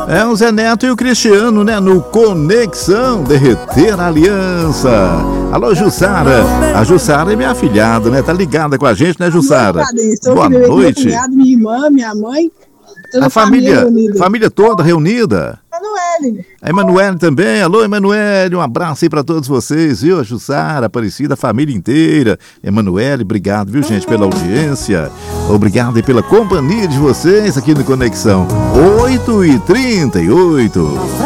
É o Zé Neto e o Cristiano, né? No Conexão Derreter a Aliança. Alô, Jussara. A Jussara é minha afilhada, né? Tá ligada com a gente, né, Jussara? Boa noite. Meu cunhado, minha irmã, minha mãe. A família toda reunida. Emanuele. A Emanuele também. Alô, Emanuele, um abraço aí pra todos vocês, viu? A Jussara, Aparecida, a família inteira. Emanuele, obrigado, viu, gente, pela audiência. Obrigado aí pela companhia de vocês aqui no Conexão 8h38.